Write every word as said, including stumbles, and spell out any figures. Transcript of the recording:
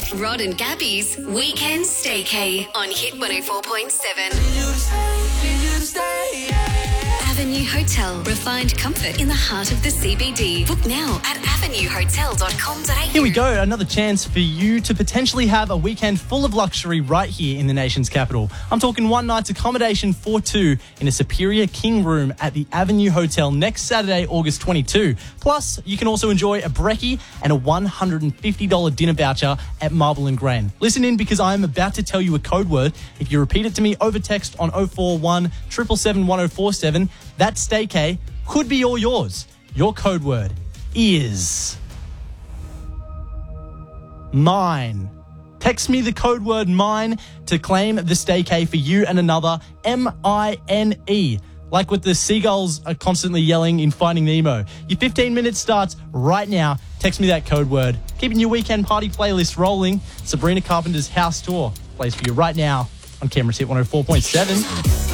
Rod and Gabby's Weekend Staycay on Hit one oh four point seven. Avenue Hotel. Refined comfort in the heart of the C B D. Book now at avenue hotel dot com dot a u. Here we go, another chance for you to potentially have a weekend full of luxury right here in the nation's capital. I'm talking one night's accommodation for two in a superior king room at the Avenue Hotel next Saturday, August twenty-second. Plus, you can also enjoy a brekkie and a one hundred fifty dollars dinner voucher at Marble and Grain. Listen in because I am about to tell you a code word. If you repeat it to me over text on oh four one, seven seven seven, one oh four seven, that staycay could be all yours. Your code word is mine. Text me the code word mine to claim the staycay for you and another. M I N E. Like what the seagulls are constantly yelling in Finding Nemo. Your fifteen minutes starts right now. Text me that code word. Keeping your weekend party playlist rolling. Sabrina Carpenter's House Tour plays for you right now on Cameras Hit one oh four point seven.